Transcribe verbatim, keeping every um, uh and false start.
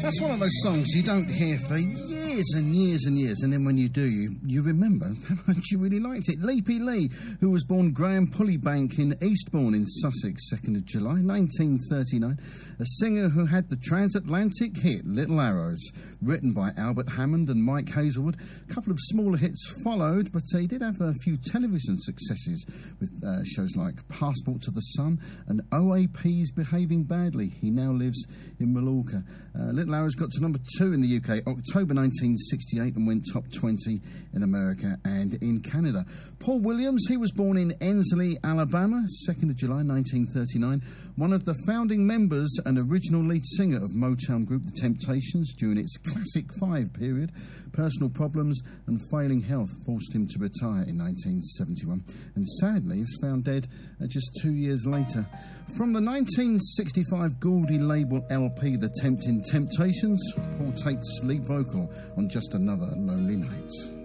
That's one of those songs you don't hear for years and years and years, and then when you do, you, you remember how much you really liked it. Leapy Lee, who was born Graham Pullybank in Eastbourne in Sussex, second of July nineteen thirty-nine, a singer who had the transatlantic hit Little Arrows, written by Albert Hammond and Mike Hazelwood. A couple of smaller hits followed, but uh, he did have a few television successes with uh, shows like Passport to the Sun and O A P's Behaving Badly. He now lives in Mallorca. Uh, Little Arrows got to number two in the U K October nineteen sixty-eight and went top twenty in America and in Canada. Paul Williams, he was born in Ensley, Alabama, second of July nineteen thirty-nine, one of the founding members and original lead singer of Motown group The Temptations during its Classic Five period. Personal problems and failing health forced him to retire in nineteen seventy-one, and sadly he was found dead uh, just two years later. From the nineteen sixty-five Goldie label L P The Tempting Temptations, Paul takes lead vocal on Just Another Lonely Night.